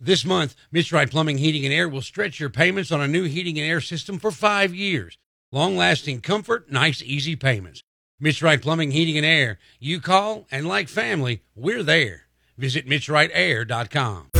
This month, Mitch Wright Plumbing, Heating, and Air will stretch your payments on a new heating and air system for 5 years. Long-lasting comfort, nice, easy payments. Mitch Wright Plumbing, Heating, and Air. You call, and like family, we're there. Visit MitchWrightAir.com.